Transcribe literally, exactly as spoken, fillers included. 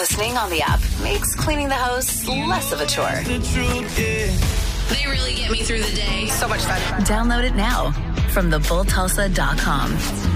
Listening on the app makes cleaning the house less of a chore. They really get me through the day. So much fun. Download it now from the bull tulsa dot com.